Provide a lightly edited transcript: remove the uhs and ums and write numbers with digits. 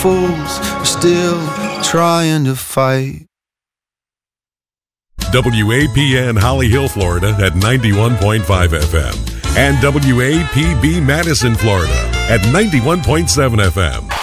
Fools are still trying to fight. WAPN Holly Hill, Florida at 91.5 FM and WAPB Madison, Florida at 91.7 FM.